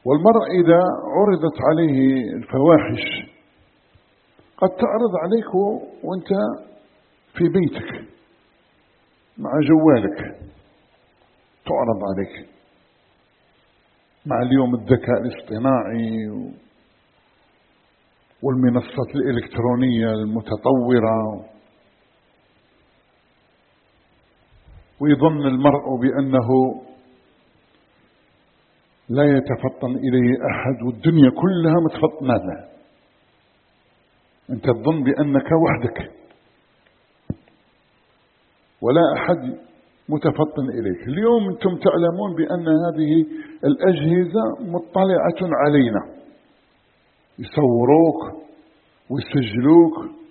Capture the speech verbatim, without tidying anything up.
والمرء إذا عرضت عليه الفواحش قد تعرض عليك وانت في بيتك مع جوالك، تعرض عليك مع اليوم الذكاء الاصطناعي والمنصات الإلكترونية المتطورة، ويظن المرء بأنه لا يتفطن إليه أحد والدنيا كلها متفطنة له، أنت تظن بأنك وحدك ولا أحد متفطن إليك. اليوم أنتم تعلمون بأن هذه الأجهزة مطلعة علينا، يصوروك ويسجلوك